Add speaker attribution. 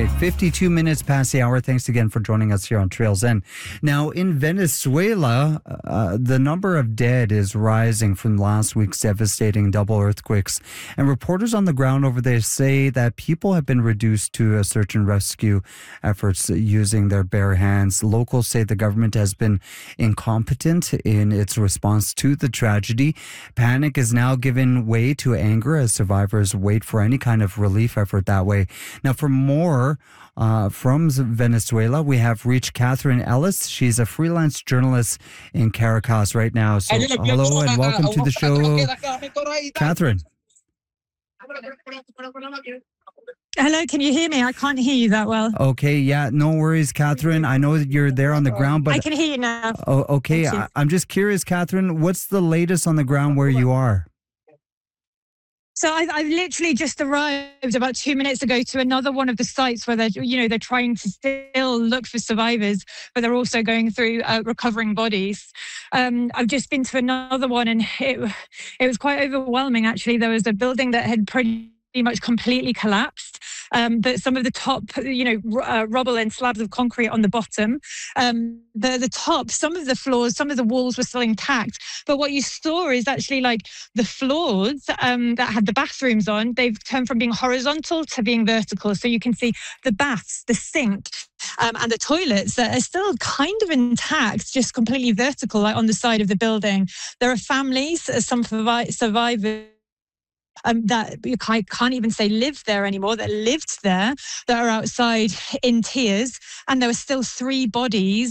Speaker 1: right, 52 minutes past the hour. Thanks again for joining us here on Trails End. Now, in Venezuela, the number of dead is rising from last week's devastating double earthquakes. And reporters on the ground over there say that people have been reduced to search and rescue efforts using their bare hands. Locals say the government has been incompetent in its response to the tragedy. Panic is now giving way to anger as survivors wait for any kind of relief effort that way. Now, for more from Venezuela, we have reached Catherine Ellis. She's a freelance journalist in Caracas right now. So hello and welcome to the show, Catherine.
Speaker 2: Hello, can you hear me? I can't hear you that well.
Speaker 1: Okay, yeah, no worries, Catherine. I know that you're there on the ground, but
Speaker 2: I can hear you now.
Speaker 1: Oh, okay. I'm just curious, Catherine, what's the latest on the ground where you are?
Speaker 2: So I've literally just arrived about 2 minutes ago to another one of the sites where they're trying to still look for survivors, but they're also going through recovering bodies. I've just been to another one, and it was quite overwhelming. Actually, there was a building that had pretty much completely collapsed, but some of the top, rubble and slabs of concrete on the bottom. The top, some of the floors, some of the walls were still intact. But what you saw is actually like the floors that had the bathrooms on, they've turned from being horizontal to being vertical. So you can see the baths, the sink, and the toilets that are still kind of intact, just completely vertical, like on the side of the building. There are families, some survivors, that I can't even say live there anymore, that lived there, that are outside in tears. And there were still 3 bodies